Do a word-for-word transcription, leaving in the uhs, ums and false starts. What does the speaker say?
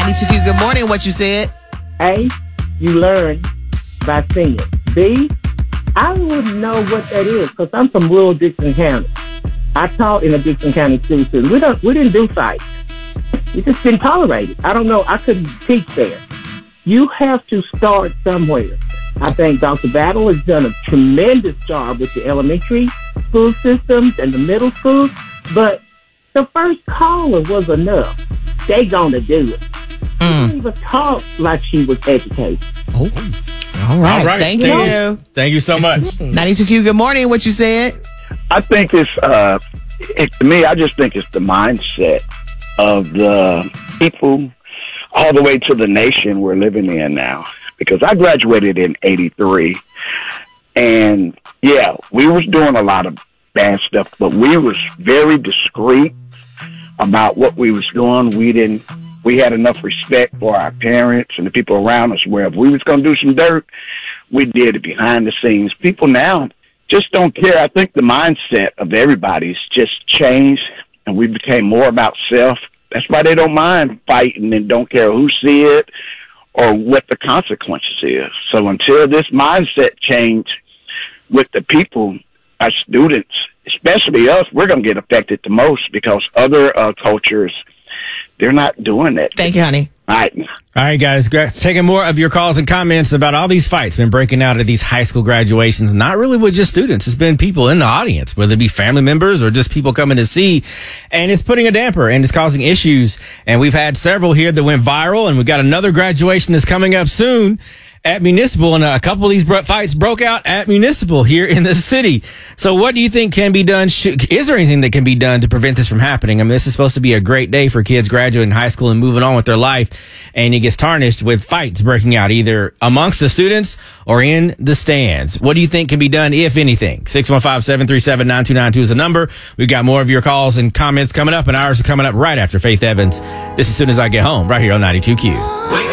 ninety-two Q, good morning. What you said? A, you learn by seeing. B, I wouldn't know what that is because I'm from rural Dixon County. I taught in a Dixon County school system. We don't, we didn't do fights. We just didn't tolerate it. I don't know. I couldn't teach there. You have to start somewhere. I think Doctor Battle has done a tremendous job with the elementary school systems and the middle schools, but the first caller was enough. They gonna do it. Mm. She didn't even talk like she was educated. Oh, all right. All right. Thank, Thank you. you. Thank you so much. ninety-two Q, good morning. What you said? I think it's, uh, it, to me, I just think it's the mindset of the people all the way to the nation we're living in now. Because I graduated in eighty-three, and yeah, we was doing a lot of bad stuff, but we was very discreet about what we was doing. We didn't, we had enough respect for our parents and the people around us where if we was going to do some dirt, we did it behind the scenes. People now just don't care. I think the mindset of everybody's just changed, and we became more about self. That's why they don't mind fighting and don't care who see it or what the consequences is. So until this mindset change with the people, our students, especially us, we're going to get affected the most because other uh, cultures, they're not doing that. Thank you, honey. All right. All right, guys. Taking more of your calls and comments about all these fights been breaking out at these high school graduations. Not really with just students. It's been people in the audience, whether it be family members or just people coming to see. And it's putting a damper and it's causing issues. And we've had several here that went viral. And we've got another graduation that's coming up soon at Municipal. And a couple of these bro- fights broke out at Municipal here in the city. So what do you think can be done? Should, is there anything that can be done to prevent this from happening? I mean, this is supposed to be a great day for kids graduating high school and moving on with their life. And it gets tarnished with fights breaking out either amongst the students or in the stands. What do you think can be done, if anything? six one five, seven three seven, nine two nine two is the number. We've got more of your calls and comments coming up, and ours are coming up right after Faith Evans. This is As Soon As I Get Home, right here on ninety-two Q.